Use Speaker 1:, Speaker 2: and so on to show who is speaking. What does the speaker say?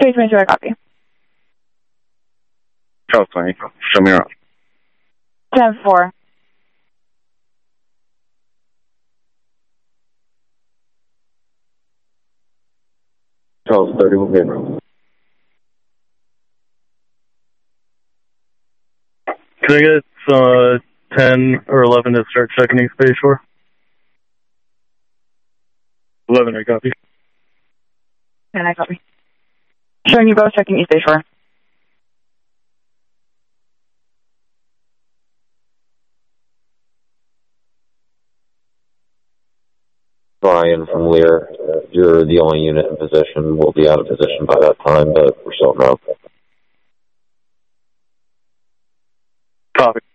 Speaker 1: K22, I copy.
Speaker 2: Charles 20, show me around.
Speaker 1: 10-4.
Speaker 2: Charles 30, we'll get around.
Speaker 3: Can I get 10 or 11 to start checking East Bay Shore? 11, I copy.
Speaker 1: 10, I copy. Showing you both checking East Bay Shore.
Speaker 4: Brian from Lear, you're the only unit in position. We'll be out of position by that time, but we're still in route.
Speaker 3: Copy.